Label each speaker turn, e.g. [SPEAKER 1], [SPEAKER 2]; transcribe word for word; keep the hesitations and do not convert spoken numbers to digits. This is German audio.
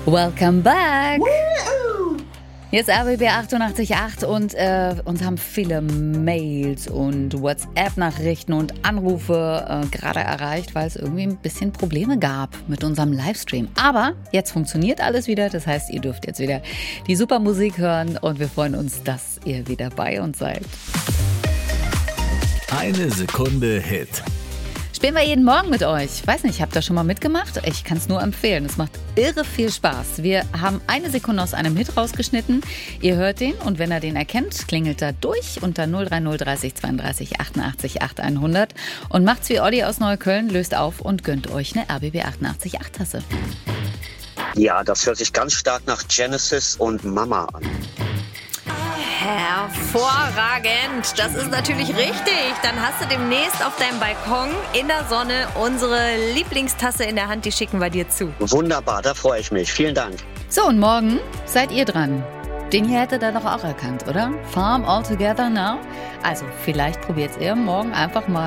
[SPEAKER 1] Welcome back! Jetzt R B B achtundachtzig Komma acht und äh, uns haben viele Mails und WhatsApp-Nachrichten und Anrufe äh, gerade erreicht, weil es irgendwie ein bisschen Probleme gab mit unserem Livestream. Aber jetzt funktioniert alles wieder, das heißt, ihr dürft jetzt wieder die super Musik hören und wir freuen uns, dass ihr wieder bei uns seid.
[SPEAKER 2] Eine Sekunde Hit.
[SPEAKER 1] Spielen wir jeden Morgen mit euch. Weiß nicht, habt ihr schon mal mitgemacht? Ich kann es nur empfehlen. Es macht irre viel Spaß. Wir haben eine Sekunde aus einem Hit rausgeschnitten. Ihr hört den und wenn ihr den erkennt, klingelt er durch unter null drei null dreißig zweiunddreißig achtundachtzig acht hundert und macht's wie Olli aus Neukölln, löst auf und gönnt euch eine R B B achtundachtzig Komma acht Tasse.
[SPEAKER 3] Ja, das hört sich ganz stark nach Genesis und Mama an.
[SPEAKER 4] Hervorragend, das ist natürlich richtig. Dann hast du demnächst auf deinem Balkon in der Sonne unsere Lieblingstasse in der Hand, die schicken wir dir zu.
[SPEAKER 3] Wunderbar, da freue ich mich. Vielen Dank.
[SPEAKER 1] So, und morgen seid ihr dran. Den hier hättet ihr doch auch erkannt, oder? Farm All Together Now. Also, vielleicht probiert ihr morgen einfach mal